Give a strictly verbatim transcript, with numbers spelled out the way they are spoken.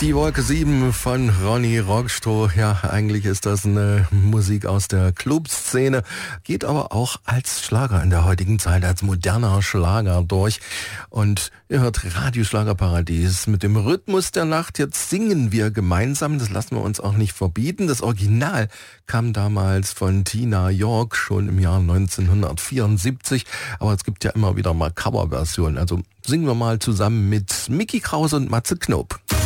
Die Wolke sieben von Ronny Rockstroh. Ja, eigentlich ist das eine Musik aus der Clubszene, geht aber auch als Schlager in der heutigen Zeit, als moderner Schlager durch. Und ihr hört Radioschlagerparadies mit dem Rhythmus der Nacht. Jetzt singen wir gemeinsam, das lassen wir uns auch nicht verbieten. Das Original kam damals von Tina York schon im Jahr neunzehnhundertvierundsiebzig. Aber es gibt ja immer wieder mal Coverversionen. Also singen wir mal zusammen mit Micky Krause und Matze Knob.